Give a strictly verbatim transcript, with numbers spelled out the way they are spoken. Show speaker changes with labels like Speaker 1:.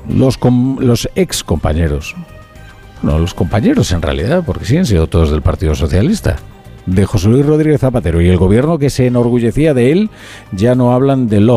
Speaker 1: los, com, los ex compañeros, no, los compañeros en realidad, porque sí han sido todos del Partido Socialista, de José Luis Rodríguez Zapatero y el gobierno que se enorgullecía de él, ya no hablan de lo